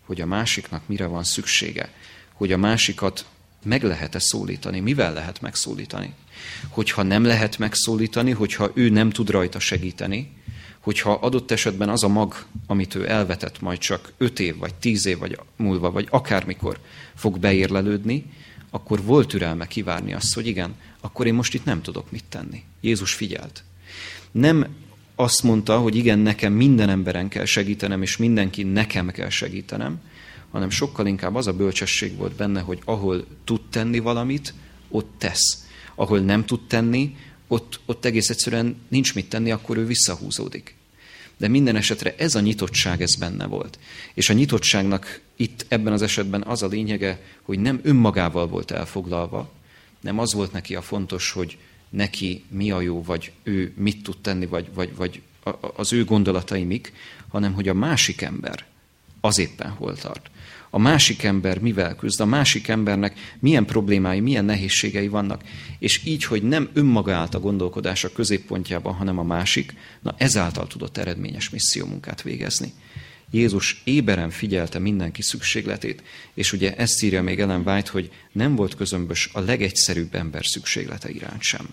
hogy a másiknak mire van szüksége, hogy a másikat meg lehet-e szólítani, mivel lehet megszólítani. Hogyha nem lehet megszólítani, hogyha ő nem tud rajta segíteni, hogyha adott esetben az a mag, amit ő elvetett, majd csak 5 év, vagy 10 év vagy múlva, vagy akármikor fog beérlelődni, akkor volt türelme kivárni azt, hogy igen, akkor én most itt nem tudok mit tenni. Jézus figyelt. Nem azt mondta, hogy igen, nekem minden emberen kell segítenem, és mindenki nekem kell segítenem, hanem sokkal inkább az a bölcsesség volt benne, hogy ahol tud tenni valamit, ott tesz. Ahol nem tud tenni, ott egész egyszerűen nincs mit tenni, akkor ő visszahúzódik. De minden esetre ez a nyitottság, ez benne volt. És a nyitottságnak itt ebben az esetben az a lényege, hogy nem önmagával volt elfoglalva, nem az volt neki a fontos, hogy neki mi a jó, vagy ő mit tud tenni, vagy az ő gondolatai mik, hanem hogy a másik ember az éppen hol tart. A másik ember mivel küzd, a másik embernek milyen problémái, milyen nehézségei vannak, és így, hogy nem önmaga állt a gondolkodása középpontjában, hanem a másik, na ezáltal tudott eredményes missziómunkát végezni. Jézus éberen figyelte mindenki szükségletét, és ugye ezt írja még Ellen White, hogy nem volt közömbös a legegyszerűbb ember szükséglete iránt sem.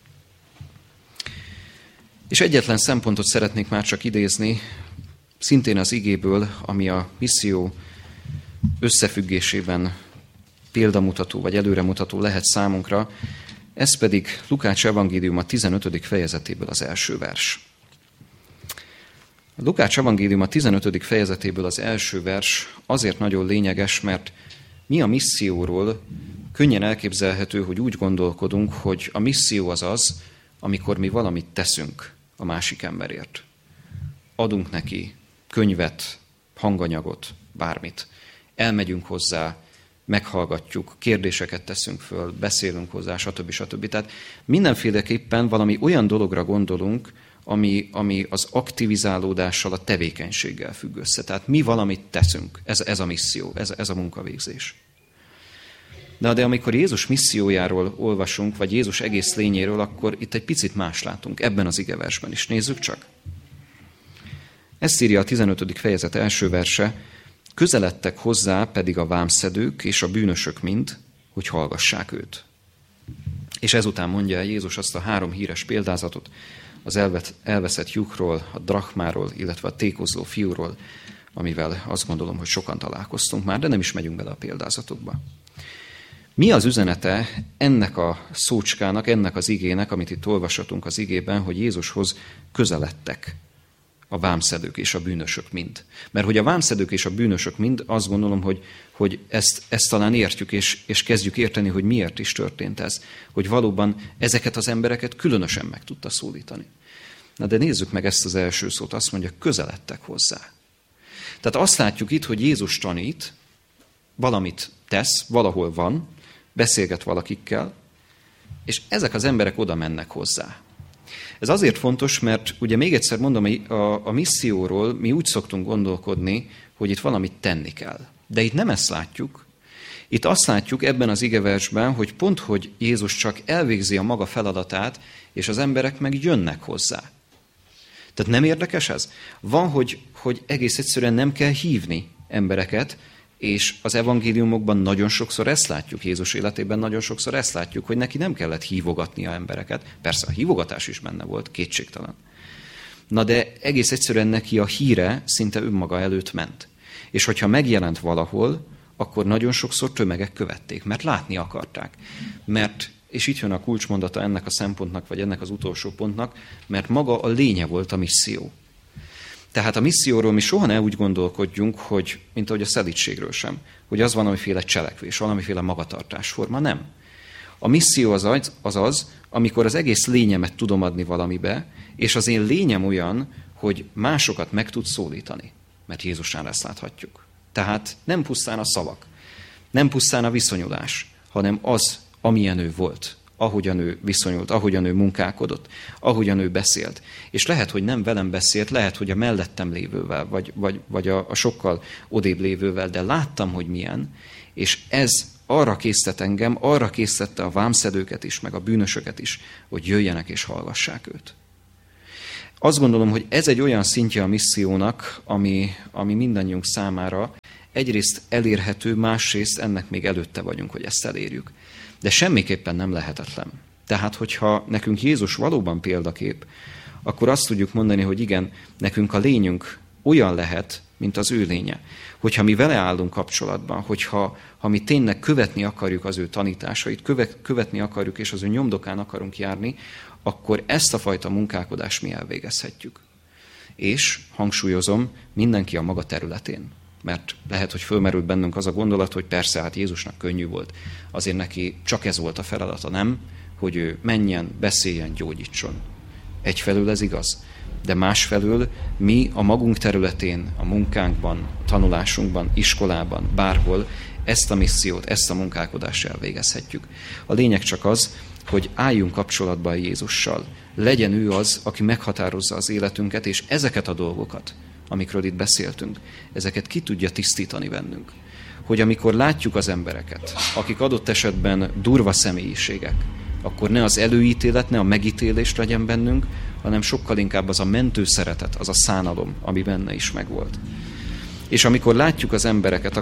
És egyetlen szempontot szeretnék már csak idézni, szintén az igéből, ami a misszió összefüggésében példamutató vagy előremutató lehet számunkra, ez pedig Lukács evangéliuma 15. fejezetéből az első vers. A Lukács evangéliuma 15. fejezetéből az első vers azért nagyon lényeges, mert mi a misszióról könnyen elképzelhető, hogy úgy gondolkodunk, hogy a misszió az az, amikor mi valamit teszünk a másik emberért. Adunk neki könyvet, hanganyagot, bármit. Elmegyünk hozzá, meghallgatjuk, kérdéseket teszünk föl, beszélünk hozzá, stb. Tehát mindenféleképpen valami olyan dologra gondolunk, ami az aktivizálódással, a tevékenységgel függ össze. Tehát mi valamit teszünk, ez a misszió, ez a munkavégzés. De amikor Jézus missziójáról olvasunk, vagy Jézus egész lényéről, akkor itt egy picit más látunk, ebben az igeversben is. Nézzük csak. Ezt írja a 15. fejezet első verse, közeledtek hozzá pedig a vámszedők és a bűnösök mind, hogy hallgassák őt. És ezután mondja el Jézus azt a 3 híres példázatot, az elveszett lyukról, a drachmáról, illetve a tékozló fiúról, amivel azt gondolom, hogy sokan találkoztunk már, de nem is megyünk bele a példázatokba. Mi az üzenete ennek a szócskának, ennek az igének, amit itt olvashatunk az igében, hogy Jézushoz közeledtek a vámszedők és a bűnösök mind? Mert hogy a vámszedők és a bűnösök mind, azt gondolom, hogy ezt talán értjük, és kezdjük érteni, hogy miért is történt ez. Hogy valóban ezeket az embereket különösen meg tudta szólítani. Na de nézzük meg ezt az első szót, azt mondja, közeledtek hozzá. Tehát azt látjuk itt, hogy Jézus tanít, valamit tesz, valahol van, beszélget valakikkel, és ezek az emberek oda mennek hozzá. Ez azért fontos, mert ugye még egyszer mondom, a misszióról mi úgy szoktunk gondolkodni, hogy itt valamit tenni kell. De itt nem ezt látjuk. Itt azt látjuk ebben az igeversben, hogy pont, hogy Jézus csak elvégzi a maga feladatát, és az emberek meg jönnek hozzá. Tehát nem érdekes ez? Van, hogy egész egyszerűen nem kell hívni embereket, és az evangéliumokban nagyon sokszor ezt látjuk, Jézus életében nagyon sokszor ezt látjuk, hogy neki nem kellett hívogatnia embereket. Persze a hívogatás is benne volt, kétségtelen. Na de egész egyszerűen neki a híre szinte önmaga előtt ment. És hogyha megjelent valahol, akkor nagyon sokszor tömegek követték, mert látni akarták. És itt jön a kulcsmondata ennek a szempontnak, vagy ennek az utolsó pontnak, mert maga a lénye volt a misszió. Tehát a misszióról mi soha ne úgy gondolkodjunk, hogy, mint ahogy a szelídségről sem, hogy az valamiféle cselekvés, valamiféle magatartásforma, nem. A misszió az, amikor az egész lényemet tudom adni valamibe, és az én lényem olyan, hogy másokat meg tud szólítani. Mert Jézusnál ezt láthatjuk. Tehát nem pusztán a szavak, nem pusztán a viszonyulás, hanem az, amilyen ő volt, ahogyan ő viszonyult, ahogyan ő munkálkodott, ahogyan ő beszélt. És lehet, hogy nem velem beszélt, lehet, hogy a mellettem lévővel, vagy a sokkal odébb lévővel, de láttam, hogy milyen, és ez arra késztet engem, arra késztette a vámszedőket is, meg a bűnösöket is, hogy jöjjenek és hallgassák őt. Azt gondolom, hogy ez egy olyan szintje a missziónak, ami mindannyiunk számára egyrészt elérhető, másrészt ennek még előtte vagyunk, hogy ezt elérjük. De semmiképpen nem lehetetlen. Tehát, hogyha nekünk Jézus valóban példakép, akkor azt tudjuk mondani, hogy igen, nekünk a lényünk olyan lehet, mint az ő lénye. Hogyha mi vele állunk kapcsolatban, hogyha mi tényleg követni akarjuk az ő tanításait, követni akarjuk, és az ő nyomdokán akarunk járni, akkor ezt a fajta munkálkodást mi elvégezhetjük. És, hangsúlyozom, mindenki a maga területén. Mert lehet, hogy fölmerült bennünk az a gondolat, hogy persze, hát Jézusnak könnyű volt. Azért neki csak ez volt a feladata, nem? Hogy ő menjen, beszéljen, gyógyítson. Egyfelől ez igaz. De másfelől mi a magunk területén, a munkánkban, tanulásunkban, iskolában, bárhol ezt a missziót, ezt a munkálkodást elvégezhetjük. A lényeg csak az, hogy álljunk kapcsolatba Jézussal. Legyen ő az, aki meghatározza az életünket, és ezeket a dolgokat, amikről itt beszéltünk, ezeket ki tudja tisztítani bennünk. Hogy amikor látjuk az embereket, akik adott esetben durva személyiségek, akkor ne az előítélet, ne a megítélés legyen bennünk, hanem sokkal inkább az a mentő szeretet, az a szánalom, ami benne is megvolt. És amikor látjuk az embereket,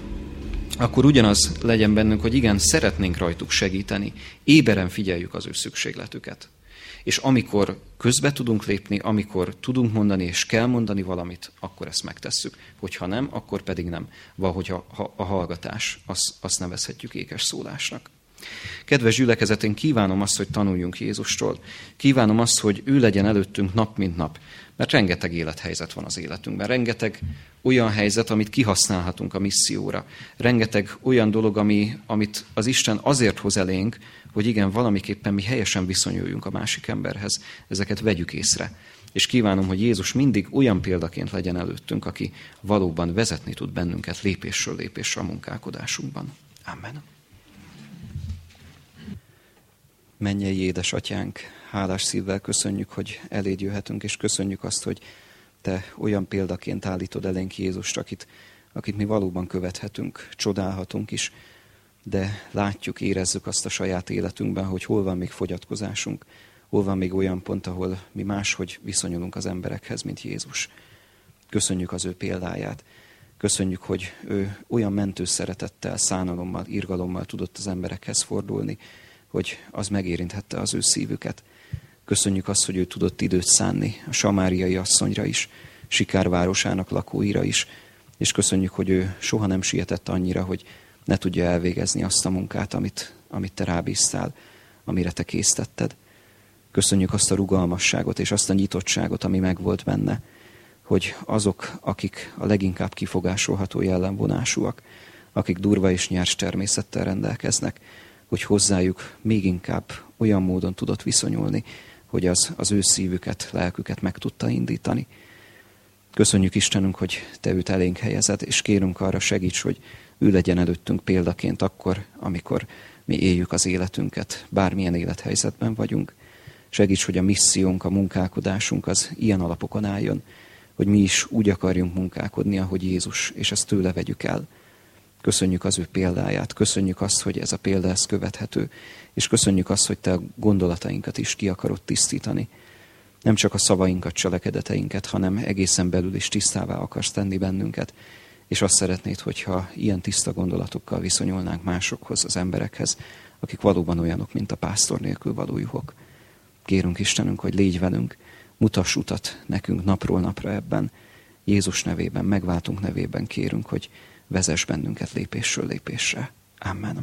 akkor ugyanaz legyen bennünk, hogy igen, szeretnénk rajtuk segíteni, éberen figyeljük az ő szükségletüket. És amikor közbe tudunk lépni, amikor tudunk mondani és kell mondani valamit, akkor ezt megtesszük. Hogyha nem, akkor pedig nem. Valahogy a hallgatás, azt nevezhetjük ékes szólásnak. Kedves gyülekezet, én kívánom azt, hogy tanuljunk Jézustól. Kívánom azt, hogy ő legyen előttünk nap mint nap. Mert rengeteg élethelyzet van az életünkben. Rengeteg olyan helyzet, amit kihasználhatunk a misszióra. Rengeteg olyan dolog, amit az Isten azért hoz elénk, hogy igen, valamiképpen mi helyesen viszonyuljunk a másik emberhez. Ezeket vegyük észre. És kívánom, hogy Jézus mindig olyan példaként legyen előttünk, aki valóban vezetni tud bennünket lépésről lépésre a munkálkodásunkban. Amen. Mennyei édesatyánk, hálás szívvel köszönjük, hogy eléd jöhetünk, és köszönjük azt, hogy te olyan példaként állítod elénk Jézust, akit mi valóban követhetünk, csodálhatunk is, de látjuk, érezzük azt a saját életünkben, hogy hol van még fogyatkozásunk, hol van még olyan pont, ahol mi máshogy viszonyulunk az emberekhez, mint Jézus. Köszönjük az ő példáját. Köszönjük, hogy ő olyan mentő szeretettel, szánalommal, irgalommal tudott az emberekhez fordulni, hogy az megérinthette az ő szívüket. Köszönjük azt, hogy ő tudott időt szánni a samáriai asszonyra is, Sikár városának lakóira is, és köszönjük, hogy ő soha nem sietett annyira, hogy ne tudja elvégezni azt a munkát, amit te rábíztál, amire te késztetted. Köszönjük azt a rugalmasságot és azt a nyitottságot, ami megvolt benne, hogy azok, akik a leginkább kifogásolható jellemvonásúak, akik durva és nyers természettel rendelkeznek, hogy hozzájuk még inkább olyan módon tudott viszonyulni, hogy az ő szívüket, lelküket meg tudta indítani. Köszönjük Istenünk, hogy te őt elénk helyezed, és kérünk arra, segíts, hogy ő legyen előttünk példaként akkor, amikor mi éljük az életünket, bármilyen élethelyzetben vagyunk. Segíts, hogy a missziónk, a munkálkodásunk az ilyen alapokon álljon, hogy mi is úgy akarjunk munkálkodni, ahogy Jézus, és ezt tőle vegyük el. Köszönjük az ő példáját, köszönjük azt, hogy ez a példa ez követhető, és köszönjük azt, hogy te a gondolatainkat is ki akarod tisztítani. Nem csak a szavainkat, cselekedeteinket, hanem egészen belül is tisztává akarsz tenni bennünket, és azt szeretnéd, hogyha ilyen tiszta gondolatokkal viszonyulnánk másokhoz, az emberekhez, akik valóban olyanok, mint a pásztor nélkül való juhok. Kérünk Istenünk, hogy légy velünk, mutass utat nekünk napról napra ebben. Jézus nevében, megváltunk nevében kérünk, hogy vezess bennünket lépésről lépésre. Amen.